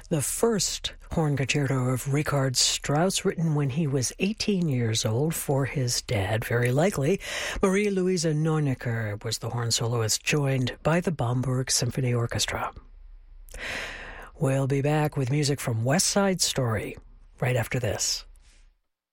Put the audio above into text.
the first horn concerto of Richard Strauss, written when he was 18 years old for his dad, very likely. Marie-Louise Neunecker was the horn soloist, joined by the Bamberg Symphony Orchestra. We'll be back with music from West Side Story right after this.